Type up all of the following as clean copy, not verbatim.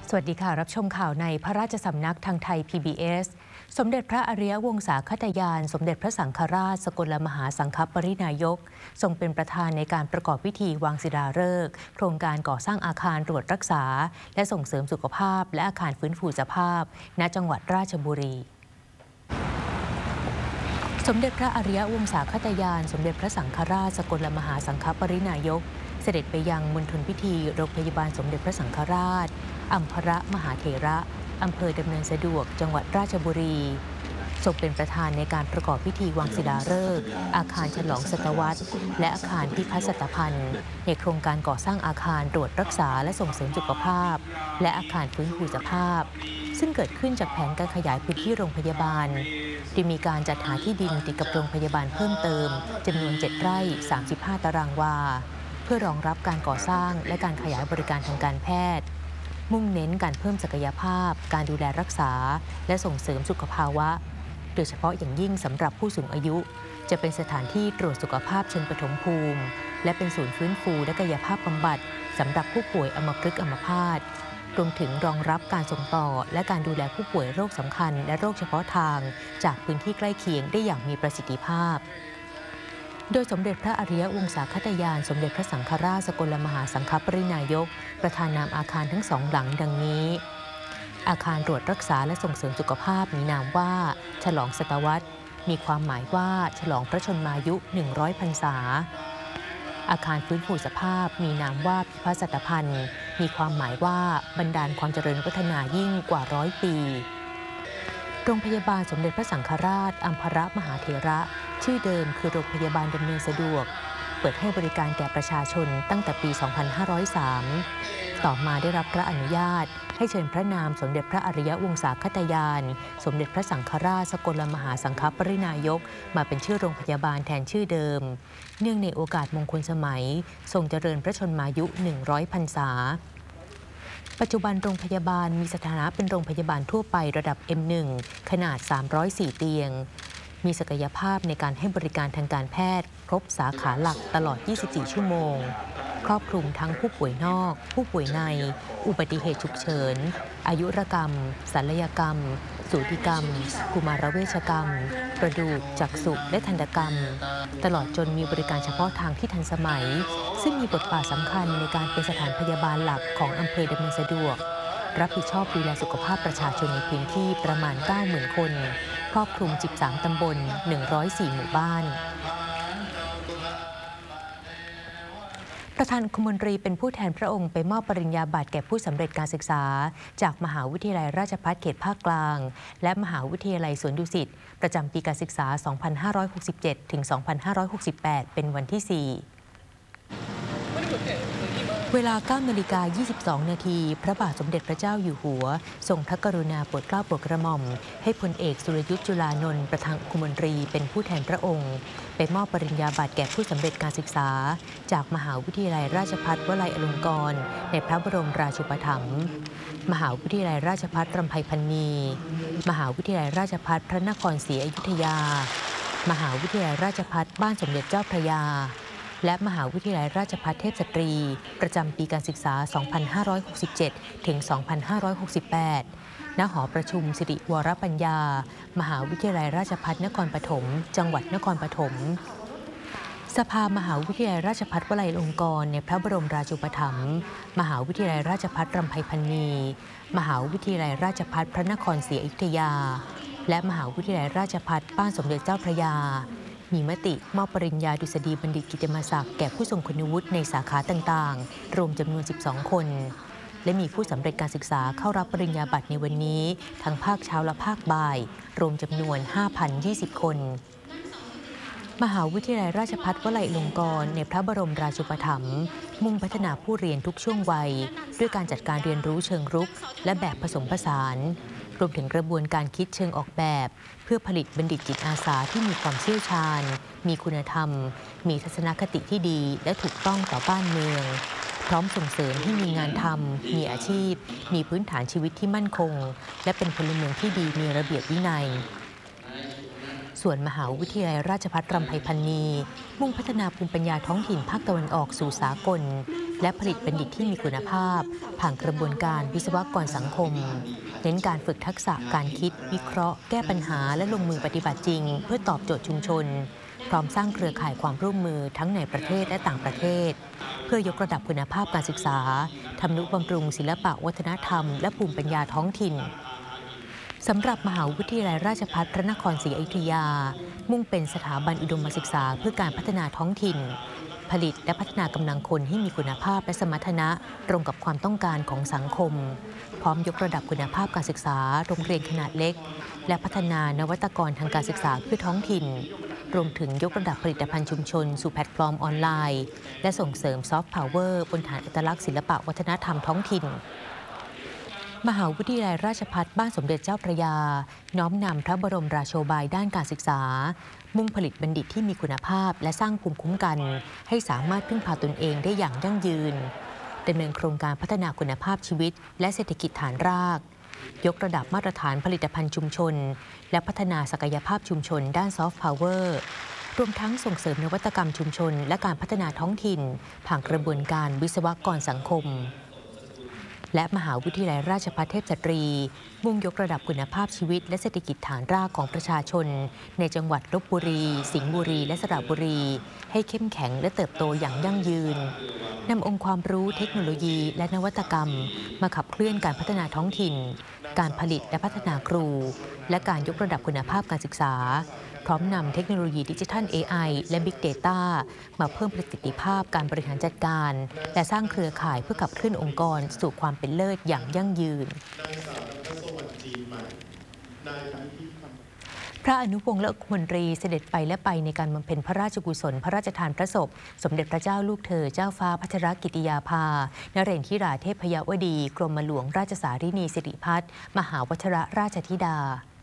สวัสดีค่ะรับชมข่าวในพระราชสำนักทางไทย PBS สมเด็จพระอริยวงศาคตยานสมเด็จพระสังฆราชสกลมหาสังฆปรินายกทรงเป็นประธานในการประกอบพิธีวางศิลาฤกษ์โครงการก่อสร้างอาคารตรวจรักษาและส่งเสริมสุขภาพและอาคารฟื้นฟูสภาพณจังหวัดราชบุรีสมเด็จพระอริยวงศาคตยานสมเด็จพระสังฆราชสกลมหาสังฆปรินายกเสด็จไปยังมณฑลพิธีโรงพยาบาลสมเด็จพระสังฆราชอัมพรมหาเถระอำเภอดำเนินสะดวกจังหวัดราชบุรีทรงเป็นประธานในการประกอบพิธีวางศิลาฤกษ์อาคารฉลองศตวรรษและอาคารพิพัฒน์สัตพันธ์ในโครงการก่อสร้างอาคารตรวจรักษาและส่งเสริมสุขภาพและอาคารฟื้นฟูสภาพซึ่งเกิดขึ้นจากแผนการขยายพื้นที่โรงพยาบาลที่มีการจัดหาที่ดินติดกับโรงพยาบาลเพิ่มเติมจำนวน7 ไร่ 35 ตารางวาเพื่อรองรับการก่อสร้างและการขยายบริการทางการแพทย์มุ่งเน้นการเพิ่มศักยภาพการดูแลรักษาและส่งเสริมสุขภาวะโดยเฉพาะอย่างยิ่งสำหรับผู้สูงอายุจะเป็นสถานที่ตรวจสุขภาพเชิงปฐมภูมิและเป็นศูนย์ฟื้นฟูและกายภาพบำบัดสำหรับผู้ป่วยอัมพฤกษ์อัมพาตรวมถึงรองรับการส่งต่อและการดูแลผู้ป่วยโรคสำคัญและโรคเฉพาะทางจากพื้นที่ใกล้เคียงได้อย่างมีประสิทธิภาพโดยสมเด็จพระอริยวงศาคตยานสมเด็จพระสังฆราชสกลมหาสังฆปรินายกประธานนามอาคารทั้ง2 หลังดังนี้อาคารตรวจรักษาและส่งเสริมสุขภาพมีนามว่าฉลองศตวรรษมีความหมายว่าฉลองพระชนมายุ100 พรรษาอาคารฟื้นฟูสภาพมีนามว่าพิพัฒน์สัตพันธ์มีความหมายว่าบรรดาลความเจริญพัฒนายิ่งกว่า100 ปีโรงพยาบาลสมเด็จพระสังฆราชอัมพรมหาเถระชื่อเดิมคือโรงพยาบาลดำเนินสะดวกเปิดให้บริการแก่ประชาชนตั้งแต่ปี 2503 ต่อมาได้รับพระอนุญาตให้เชิญพระนามสมเด็จพระอริยวงศาคตยานสมเด็จพระสังฆราชสกลมหาสังฆปรินายกมาเป็นชื่อโรงพยาบาลแทนชื่อเดิมเนื่องในโอกาสมงคลสมัยทรงเจริญพระชนมายุ100 พรรษาปัจจุบันโรงพยาบาลมีสถานะเป็นโรงพยาบาลทั่วไประดับ M1 ขนาด 304 เตียงมีศักยภาพในการให้บริการทางการแพทย์ครบสาขาหลักตลอด 24 ชั่วโมงครอบคลุมทั้งผู้ป่วยนอกผู้ป่วยในอุบัติเหตุฉุกเฉินอายุรกรรมศัลยกรรมสูติกรรมกุมารเวชกรรมกระดูกจักษุและทันตกรรมตลอดจนมีบริการเฉพาะทางที่ทันสมัยซึ่งมีบทบาทสำคัญในการเป็นสถานพยาบาลหลักของอำเภอดำเนินสะดวกรับผิดชอบดูแลสุขภาพประชาชนในพื้นที่ประมาณ 90,000 คนครอบคลุม 13 ตำบล 104 หมู่บ้านประธานคมนตรีเป็นผู้แทนพระองค์ไปมอบปริญญาบัตรแก่ผู้สำเร็จการศึกษาจากมหาวิทยาลัยราชภัฏเขตภาคกลางและมหาวิทยาลัยสวนดุสิตประจำปีการศึกษา 2567 ถึง 2568 เป็นวันที่ 4เวลา 9:22 นาทีพระบาทสมเด็จพระเจ้าอยู่หัวทรงพระกรุณาโปรดเกล้าโปรดกระหม่อมให้พลเอกสุรยุทธจุลานนท์ประธานคมนตรีเป็นผู้แทนพระองค์ไปมอบปริญญาบัตรแก่ผู้สำเร็จการศึกษาจากมหาวิทยาลัยราชภัฏวลัยอลงกรณ์ในพระบรมราชูปถัมภ์มหาวิทยาลัยราชภัฏรำไพพรรณีมหาวิทยาลัยราชภัฏพระนครศรีอยุธยามหาวิทยาลัยราชภัฏบ้านสมเด็จเจ้าพระยาและมหาวิทยาลัยราชภัฏเทพสตรีประจำปีการศึกษา 2567 ถึง 2568 ณ หอประชุมสิริวรปัญญามหาวิทยาลัยราชภัฏนครปฐมจังหวัดนครปฐมสภามหาวิทยาลัยราชภัฏวลัยอลงกรณ์ในพระบรมราชูปถัมภ์มหาวิทยาลัยราชภัฏรำไพพรรณีมหาวิทยาลัยราชภัฏพระนครศรีอยุธยาและมหาวิทยาลัยราชภัฏบ้านสมเด็จเจ้าพระยามีมติมอบปริญญาดุษฎีบัณฑิตกิตติมศักดิ์แก่ผู้ทรงคุณวุฒิในสาขาต่างๆรวมจำนวน 12 คนและมีผู้สำเร็จการศึกษาเข้ารับปริญญาบัตรในวันนี้ทั้งภาคเช้าและภาคบ่ายรวมจำนวน 5,020 คนมหาวิทยาลัยราชภัฏวลัยอลงกรณ์ในพระบรมราชูปถัมภ์มุ่งพัฒนาผู้เรียนทุกช่วงวัยด้วยการจัดการเรียนรู้เชิงรุกและแบบผสมผสานรวมถึงกระบวนการคิดเชิงออกแบบเพื่อผลิตบัณฑิตจิตอาสาที่มีความเชี่ยวชาญมีคุณธรรมมีทัศนคติที่ดีและถูกต้องต่อบ้านเมืองพร้อมส่งเสริมให้มีงานทำมีอาชีพมีพื้นฐานชีวิตที่มั่นคงและเป็นพลเมืองที่ดีมีระเบียบวินัยส่วนมหาวิทยาลัยราชภัฏรำไพพรรณีมุ่งพัฒนาภูมิปัญญาท้องถิ่นภาคตะวันออกสู่สากลและผลิตบัณฑิตที่มีคุณภาพผ่านกระบวนการวิศวกรสังคมเน้นการฝึกทักษะการคิดวิเคราะห์แก้ปัญหาและลงมือปฏิบัติจริงเพื่อตอบโจทย์ชุมชนพร้อมสร้างเครือข่ายความร่วมมือทั้งในประเทศและต่างประเทศเพื่อยกระดับคุณภาพการศึกษาทำนุบำรุงศิลปะวัฒนธรรมและภูมิปัญญาท้องถิ่นสำหรับมหาวิทยาลัยราชภัฏพระนครศรีอยุธยามุ่งเป็นสถาบันอุดมศึกษาเพื่อการพัฒนาท้องถิ่นผลิตและพัฒนากำลังคนให้มีคุณภาพและสมรรถนะตรงกับความต้องการของสังคมพร้อมยกระดับคุณภาพการศึกษาโรงเรียนขนาดเล็กและพัฒนานวัตกรทางการศึกษาเพื่อท้องถิ่นรวมถึงยกระดับผลิตภัณฑ์ชุมชนสู่แพลตฟอร์มออนไลน์และส่งเสริมซอฟต์พาวเวอร์บนฐานอัตลักษณ์ศิลปะวัฒนธรรมท้องถิ่นมหาวิทยาลัยราชภัฏบ้านสมเด็จเจ้าพระยาน้อมนำพระบรมราโชบายด้านการศึกษามุ่งผลิตบัณฑิตที่มีคุณภาพและสร้างภูมิคุ้มกันให้สามารถพึ่งพาตนเองได้อย่างยั่งยืนดำเนินโครงการพัฒนาคุณภาพชีวิตและเศรษฐกิจฐานรากยกระดับมาตรฐานผลิตภัณฑ์ชุมชนและพัฒนาศักยภาพชุมชนด้านซอฟต์พาวเวอร์รวมทั้งส่งเสริมนวัตกรรมชุมชนและการพัฒนาท้องถิ่นผ่านกระบวนการวิศวกรสังคมและมหาวิทยาลัยราชภัฏเทพสตรีมุ่งยกระดับคุณภาพชีวิตและเศรษฐกิจฐานรากของประชาชนในจังหวัดลพบุรีสิงห์บุรีและสระบุรีให้เข้มแข็งและเติบโตอย่างยั่งยืนนำองค์ความรู้เทคโนโลยีและนวัตกรรมมาขับเคลื่อนการพัฒนาท้องถิ่นการผลิตและพัฒนาครูและการยกระดับคุณภาพการศึกษาพร้อมนำเทคโนโลยีดิจิทัล AI และ Big Data มาเพิ่มประสิทธิภาพการบริหารจัดการและสร้างเครือข่ายเพื่อขับเคลื่อนองค์กรสู่ความเป็นเลิศอย่างยั่งยืนพระอนุวงศ์และองคมนตรีเสด็จไปและไปในการบำเพ็ญพระราชกุศลพระราชทานพระศพสมเด็จพระเจ้าลูกเธอเจ้าฟ้าพัชรกิติยาภานเรศธิราเทพยวดีกรมหลวงราชสารินีสิริพัฒน์มหาวชิรราชธิดา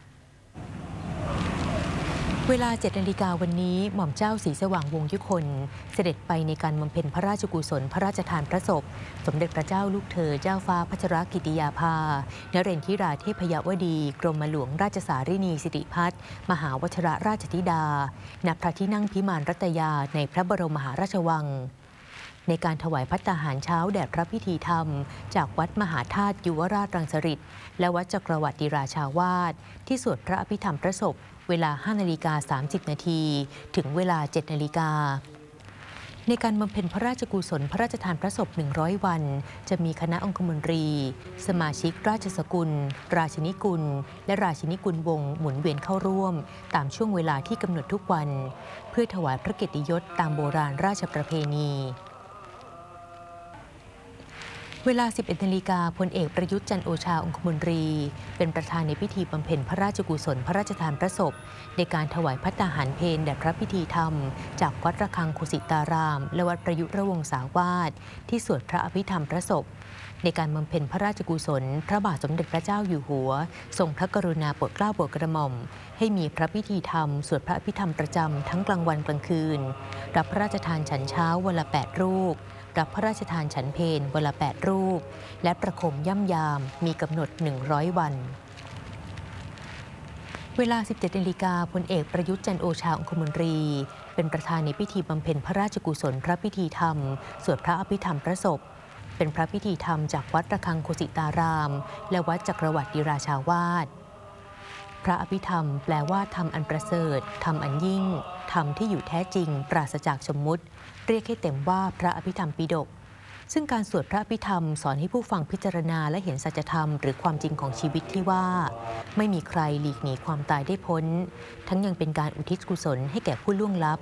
เวลา 7 นาฬิกาวันนี้หม่อมเจ้าศรีสว่างวงศ์ยุคนเสด็จไปในการบำเพ็ญพระราชกุศลพระราชทานพระศพสมเด็จพระเจ้าลูกเธอเจ้าฟ้าพัชรกิติยาภานเรศธิราเทพยวดีกรมหลวงราชสารินีสิริพัฒน์มหาวชิรราชธิดาณพระที่นั่งพิมานรัตยาในพระบรมมหาราชวังในการถวายภัตตาหารเช้าแด่พระพิธีธรรมจากวัดมหาธาตุยุวราชรังสฤษฎ์และวัดจักรวรรดิราชาวาสที่สวดพระอภิธรรมพระศพเวลา 5:30 นาทีถึงเวลา 7 นาฬิกาในการบำเพ็ญพระราชกุศลพระราชทานพระศพ 100 วันจะมีคณะองคมนตรีสมาชิกราชสกุลราชินีกุลและราชินีกุลวงศ์หมุนเวียนเข้าร่วมตามช่วงเวลาที่กำหนดทุกวันเพื่อถวายพระเกียรติยศตามโบราณราชประเพณีเวลา 11 นาฬิกาพลเอกประยุทธ์จันทร์โอชาองคมนตรีเป็นประธานในพิธีบำเพ็ญพระราชกุศลพระราชทานพระศพในการถวายภัตตาหารเพลแด่พระพิธีธรรมจากวัดระฆังโคสิตารามและวัดประยุทธ์ระวงศาวาสที่สวดพระอภิธรรมพระศพในการบำเพ็ญพระราชกุศลพระบาทสมเด็จพระเจ้าอยู่หัวทรงพระกรุณาโปรดเกล้าโปรดกระหม่อมให้มีพระพิธีธรรมสวดพระอภิธรรมประจำทั้งกลางวันกลางคืนรับพระราชทานฉันเช้าวันละ 8 รูปรับพระราชทานฉันเพลวันละ 8 รูปและประคมย่ำยามมีกำหนด 100 วันเวลา 17 นาฬิกาพลเอกประยุทธ์จันทร์โอชาองคมนตรีเป็นประธานในพิธีบำเพ็ญพระราชกุศลพระพิธีธรรมสวดพระอภิธรรมพระศพเป็นพระพิธีธรรมจากวัดระฆังโคสิตารามและวัดจักรวรรดิราชาวาสพระอภิธรรมแปลว่าธรรมอันประเสริฐธรรมอันยิ่งธรรมที่อยู่แท้จริงปราศจากสมมุติเรียกให้เต็มว่าพระอภิธรรมปิฎกซึ่งการสวดพระอภิธรรมสอนให้ผู้ฟังพิจารณาและเห็นสัจธรรมหรือความจริงของชีวิตที่ว่าไม่มีใครหลีกหนีความตายได้พ้นทั้งยังเป็นการอุทิศกุศลให้แก่ผู้ล่วงลับ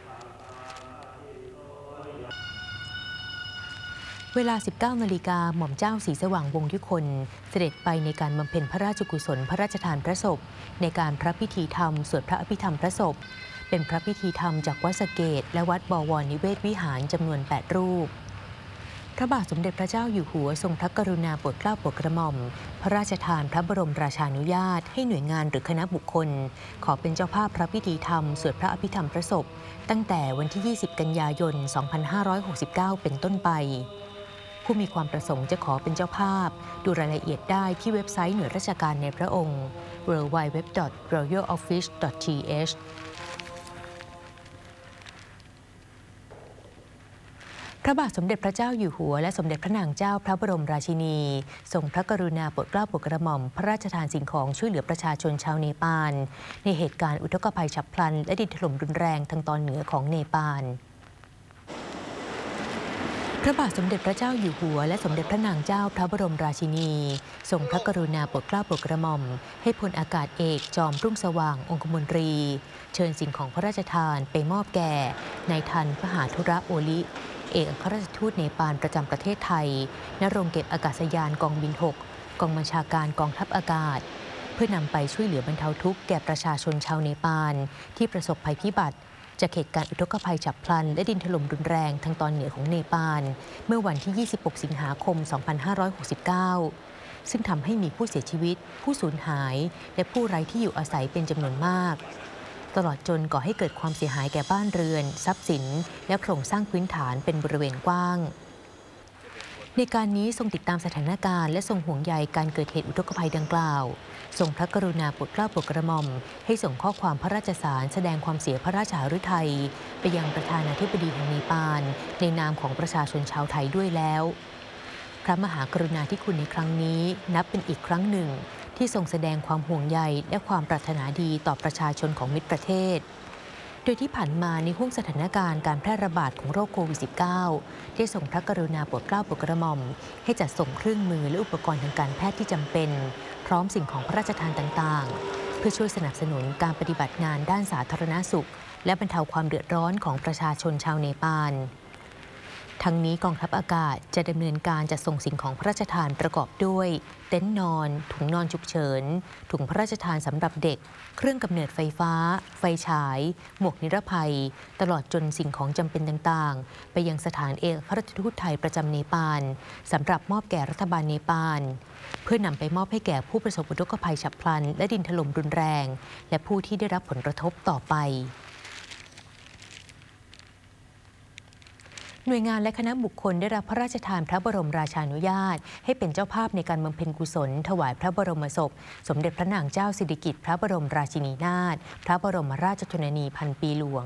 เวลา 19 นาฬิกาหม่อมเจ้าศรีสว่างวงศ์ยุคนเสด็จไปในการบำเพ็ญพระราชกุศลพระราชทานพระศพในการพระพิธีธรรมสวดพระอภิธรรมพระศพเป็นพระพิธีธรรมจากวัดสะเกษและวัดบวรนิเวศวิหารจำนวน 8 รูปพระบาทสมเด็จพระเจ้าอยู่หัวทรงพระกรุณาโปรดเกล้าโปรดกระหม่อมพระราชทานพระบรมราชานุญาตให้หน่วยงานหรือคณะบุคคลขอเป็นเจ้าภาพพระพิธีธรรมสวดพระอภิธรรมพระศพตั้งแต่วันที่ 20 กันยายน 2569 เป็นต้นไปผู้มีความประสงค์จะขอเป็นเจ้าภาพดูรายละเอียดได้ที่เว็บไซต์หน่วยราชการในพระองค์ www.royaloffice.thพระบาทสมเด็จพระเจ้าอยู่หัวและสมเด็จพระนางเจ้าพระบรมราชินีทรงพระกรุณาโปรดเกล้าโปรดกระหม่อมพระราชทานสิ่งของช่วยเหลือประชาชนชาวเนปาลในเหตุการณ์อุทกภัยฉับพลันและดินถล่มรุนแรงทางตอนเหนือของเนปาลพระบาทสมเด็จพระเจ้าอยู่หัวและสมเด็จพระนางเจ้าพระบรมราชินีทรงพระกรุณาโปรดเกล้าโปรดกระหม่อมให้พลอากาศเอกจอมรุ่งสว่างองคมนตรีเชิญสิ่งของพระราชทานไปมอบแก่นายทันพหาธุระโอลิเอกอัครราชทูตเนปาลประจำประเทศไทยณโรงเก็บอากาศยานกองบิน 6 กองบัญชาการกองทัพอากาศเพื่อนำไปช่วยเหลือบรรเทาทุกข์แก่ประชาชนชาวเนปาลที่ประสบภัยพิบัติจากเหตุการณ์อุทกภัยฉับพลันและดินถล่มรุนแรงทางตอนเหนือของเนปาลเมื่อวันที่ 26 สิงหาคม 2569 ซึ่งทำให้มีผู้เสียชีวิตผู้สูญหายและผู้ไร้ที่อยู่อาศัยเป็นจำนวนมากตลอดจนก่อให้เกิดความเสียหายแก่บ้านเรือนทรัพย์สินและโครงสร้างพื้นฐานเป็นบริเวณกว้างในการนี้ทรงติดตามสถานการณ์และทรงห่วงใยการเกิดเหตุอุทกภัยดังกล่าวทรงพระกรุณาโปรดเกล้าโปรดกระหม่อมให้ส่งข้อความพระราชสารแสดงความเสียพระราชหฤทัยไปยังประธานาธิบดีแห่งเนปาลในนามของประชาชนชาวไทยด้วยแล้วพระมหากรุณาธิคุณในครั้งนี้นับเป็นอีกครั้งหนึ่งที่ทรงแสดงความห่วงใยและความปรารถนาดีต่อประชาชนของมิตรประเทศโดยที่ผ่านมาในห่วงสถานการณ์การแพร่ระบาดของโรคโควิด -19 ได้ทรงพระกรุณาโปรดเกล้าโปรดกระหม่อมให้จัดส่งเครื่องมือและอุปกรณ์ทางการแพทย์ที่จำเป็นพร้อมสิ่งของพระราชทานต่างๆเพื่อช่วยสนับสนุนการปฏิบัติงานด้านสาธารณสุขและบรรเทาความเดือดร้อนของประชาชนชาวเนปาลทั้งนี้กองทัพอากาศจะดำเนินการจัดส่งสิ่งของพระราชทานประกอบด้วยเต็นท์นอนถุงนอนฉุกเฉินถุงพระราชทานสำหรับเด็กเครื่องกำเนิดไฟฟ้าไฟฉายหมวกนิรภัยตลอดจนสิ่งของจำเป็นต่างๆไปยังสถานเอกอัครราชทูตไทยประจำเนปาลสำหรับมอบแก่รัฐบาลเนปาลเพื่อนำไปมอบให้แก่ผู้ประสบอุทกภัยฉับพลันและดินถล่มรุนแรงและผู้ที่ได้รับผลกระทบต่อไปหน่วยงานและคณะบุคคลได้รับพระราชทานพระบรมราชานุญาตให้เป็นเจ้าภาพในการบำเพ็ญกุศลถวายพระบรมศพสมเด็จพระนางเจ้าสิริกิติ์พระบรมราชินีนาถพระบรมราชชนนีพันปีหลวง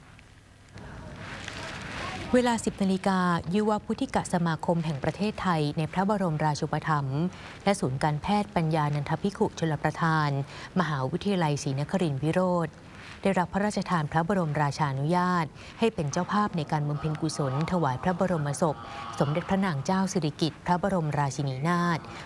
เวลา 10 นาฬิกายุวพุทธิกสมาคมแห่งประเทศไทยในพระบรมราชูปถัมภ์และศูนย์การแพทย์ปัญญานันทภิกขุชลประทานมหาวิทยาลัยศรีนครินทรวิโรธได้รับพระราชทานพระบรมราชานุญาตให้เป็นเจ้าภาพในการบำเพ็ญกุศลถวายพระบรมศพสมเด็จพระนางเจ้าสิริกิติ์พระบรมราชินีนาถ